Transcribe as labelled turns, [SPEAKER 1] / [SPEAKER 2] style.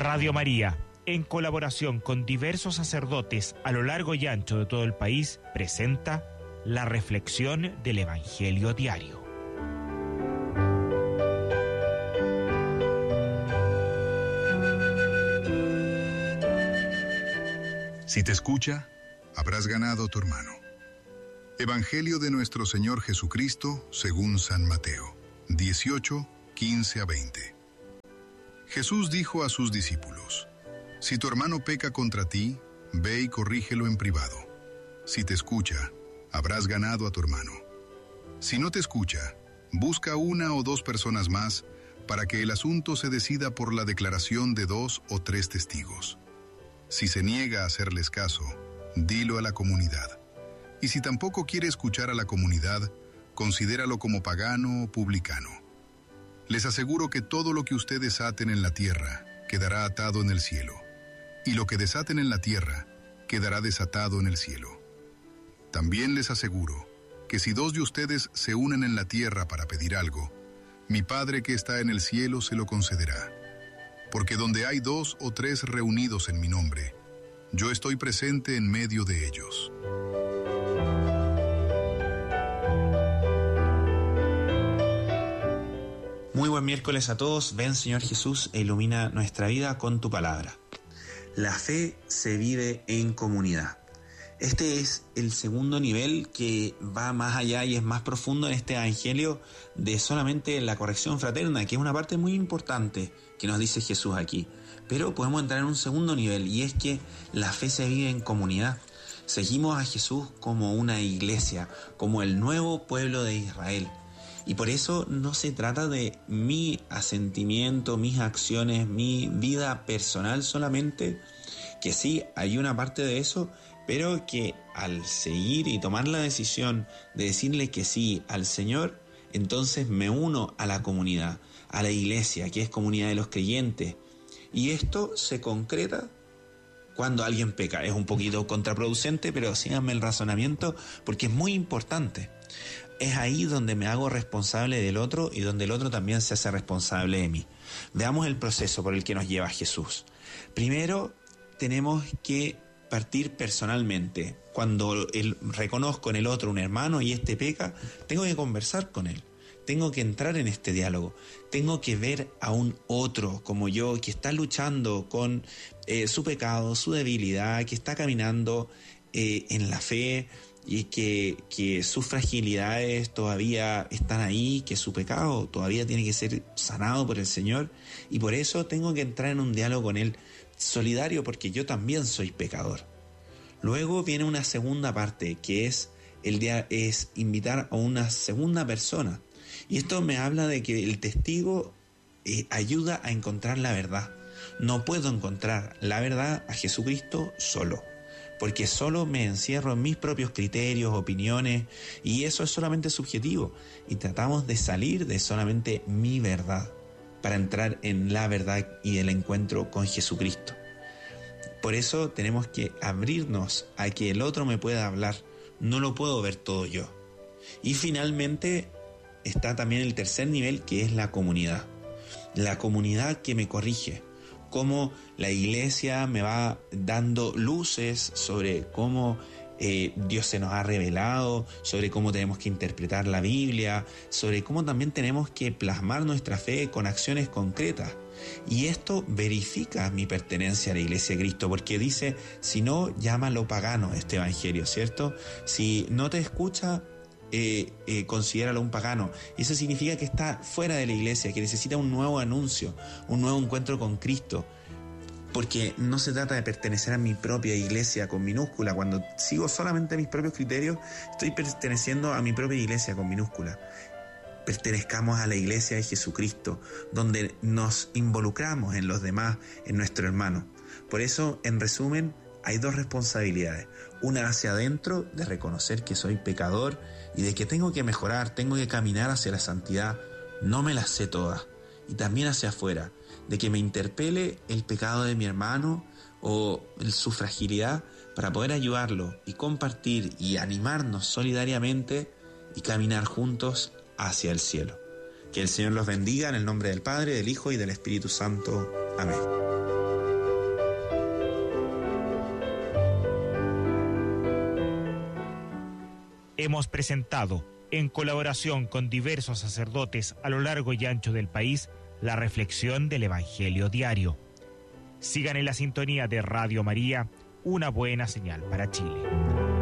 [SPEAKER 1] Radio María, en colaboración con diversos sacerdotes a lo largo y ancho de todo el país, presenta la reflexión del Evangelio Diario.
[SPEAKER 2] Si te escucha, habrás ganado a tu hermano. Evangelio de nuestro Señor Jesucristo según San Mateo, 18, 15 a 20. Jesús dijo a sus discípulos: si tu hermano peca contra ti, ve y corrígelo en privado. Si te escucha, habrás ganado a tu hermano. Si no te escucha, busca una o dos personas más para que el asunto se decida por la declaración de 2 o 3 testigos. Si se niega a hacerles caso, dilo a la comunidad. Y si tampoco quiere escuchar a la comunidad, considéralo como pagano o publicano. Les aseguro que todo lo que ustedes aten en la tierra quedará atado en el cielo, y lo que desaten en la tierra quedará desatado en el cielo. También les aseguro que si 2 de ustedes se unen en la tierra para pedir algo, mi Padre que está en el cielo se lo concederá. Porque donde hay 2 o 3 reunidos en mi nombre, yo estoy presente en medio de ellos.
[SPEAKER 3] Muy buen miércoles a todos. Ven, Señor Jesús, e ilumina nuestra vida con tu palabra. La fe se vive en comunidad. Este es el segundo nivel que va más allá y es más profundo en este evangelio de solamente la corrección fraterna, que es una parte muy importante que nos dice Jesús aquí. Pero podemos entrar en un segundo nivel, y es que la fe se vive en comunidad. Seguimos a Jesús como una iglesia, como el nuevo pueblo de Israel. Y por eso no se trata de mi asentimiento, mis acciones, mi vida personal solamente, que sí, hay una parte de eso, pero que al seguir y tomar la decisión de decirle que sí al Señor, entonces me uno a la comunidad, a la iglesia, que es comunidad de los creyentes. Y esto se concreta cuando alguien peca. Es un poquito contraproducente, pero síganme el razonamiento porque es muy importante. Es ahí donde me hago responsable del otro y donde el otro también se hace responsable de mí. Veamos el proceso por el que nos lleva Jesús. Primero, tenemos que partir personalmente. Cuando reconozco en el otro un hermano y este peca, tengo que conversar con él. Tengo que entrar en este diálogo. Tengo que ver a un otro como yo que está luchando con su pecado, su debilidad, que está caminando en la fe, y que sus fragilidades todavía están ahí, que su pecado todavía tiene que ser sanado por el Señor, y por eso tengo que entrar en un diálogo con Él solidario, porque yo también soy pecador. Luego viene una segunda parte, que es invitar a una segunda persona, y esto me habla de que el testigo ayuda a encontrar la verdad. No puedo encontrar la verdad a Jesucristo solo, porque solo me encierro en mis propios criterios, opiniones, y eso es solamente subjetivo, y tratamos de salir de solamente mi verdad para entrar en la verdad y el encuentro con Jesucristo. Por eso tenemos que abrirnos a que el otro me pueda hablar, no lo puedo ver todo yo. Y finalmente está también el tercer nivel, que es la comunidad que me corrige. Cómo la iglesia me va dando luces sobre cómo Dios se nos ha revelado, sobre cómo tenemos que interpretar la Biblia, sobre cómo también tenemos que plasmar nuestra fe con acciones concretas. Y esto verifica mi pertenencia a la iglesia de Cristo, porque dice, si no, llámalo pagano este evangelio, ¿cierto? Si no te escucha, considéralo un pagano. Eso significa que está fuera de la iglesia, que necesita un nuevo anuncio, un nuevo encuentro con Cristo, porque no se trata de pertenecer a mi propia iglesia con minúscula. Cuando sigo solamente mis propios criterios, estoy perteneciendo a mi propia iglesia con minúscula. Pertenezcamos a la iglesia de Jesucristo, donde nos involucramos en los demás, en nuestro hermano. Por eso, en resumen, hay 2 responsabilidades. Una hacia adentro, de reconocer que soy pecador y de que tengo que mejorar, tengo que caminar hacia la santidad. No me las sé todas. Y también hacia afuera, de que me interpele el pecado de mi hermano o su fragilidad para poder ayudarlo y compartir y animarnos solidariamente y caminar juntos hacia el cielo. Que el Señor los bendiga en el nombre del Padre, del Hijo y del Espíritu Santo. Amén.
[SPEAKER 1] hemos presentado, en colaboración con diversos sacerdotes a lo largo y ancho del país, la reflexión del Evangelio diario. Sigan en la sintonía de Radio María, una buena señal para Chile.